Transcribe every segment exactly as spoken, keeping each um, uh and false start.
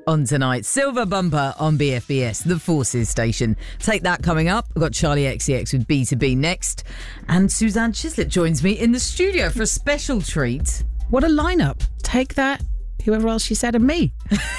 on tonight. Silver Bumper on B F B S, the Forces station. Take that coming up. We've got Charlie X C X with B two B next. And Suzanne Chislett joins me in the studio for a special treat. What a lineup. Take that, whoever else she said, and me.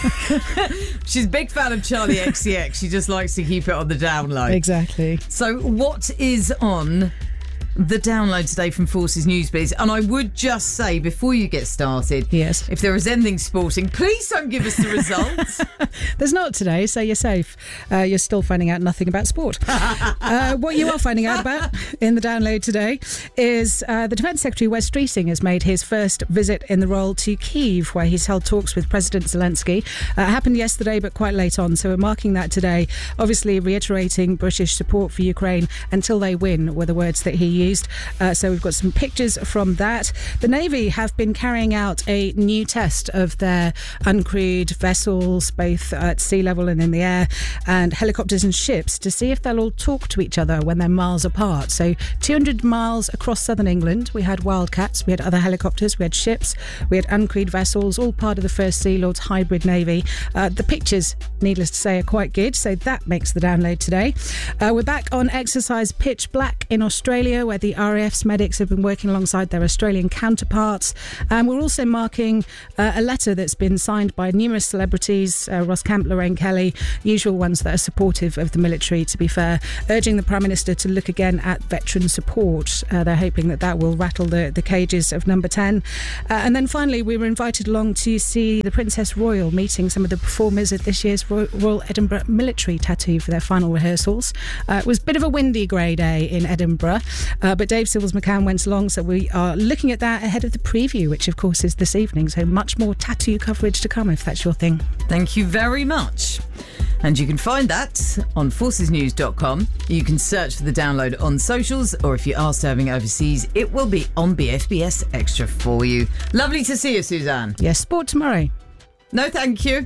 She's a big fan of Charlie X C X. She just likes to keep it on the down low. Exactly. So what is on the download today from Forces Newsbiz? And I would just say, before you get started, yes, if there is anything sporting, please don't give us the results. There's not today, so you're safe. Uh, you're still finding out nothing about sport. uh, what you are finding out about in the download today is uh, the Defence Secretary Wes Streeting has made his first visit in the role to Kyiv, where he's held talks with President Zelensky. Uh, it happened yesterday, but quite late on, so we're marking that today. Obviously reiterating British support for Ukraine until they win were the words that he used. Uh, so we've got some pictures from that. The Navy have been carrying out a new test of their uncrewed vessels, both at sea level and in the air, and helicopters and ships, to see if they'll all talk to each other when they're miles apart. So two hundred miles across southern England, we had Wildcats, we had other helicopters, we had ships, we had uncrewed vessels, all part of the First Sea Lord's hybrid Navy. Uh, the pictures, needless to say, are quite good, so that makes the download today. Uh, we're back on exercise Pitch Black in Australia, where the R A F's medics have been working alongside their Australian counterparts. And we're also marking uh, a letter that's been signed by numerous celebrities, uh, Ross Kemp, Lorraine Kelly, usual ones that are supportive of the military, to be fair, urging the Prime Minister to look again at veteran support. Uh, they're hoping that that will rattle the, the cages of Number ten. Uh, and then finally, we were invited along to see the Princess Royal meeting some of the performers at this year's Royal, Royal Edinburgh Military Tattoo for their final rehearsals. Uh, it was a bit of a windy grey day in Edinburgh. Uh, but Dave Sibbles McCann went along, so we are looking at that ahead of the preview, which of course is this evening, so much more tattoo coverage to come if that's your thing. Thank you very much. And you can find that on forces news dot com. You can search for the download on socials, or if you are serving overseas, it will be on B F B S Extra for you. Lovely to see you, Suzanne. Yes, sport tomorrow. No, thank you.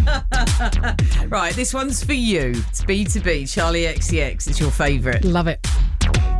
Right, this one's for you. It's B two B, Charlie X C X. It's your favourite. Love it.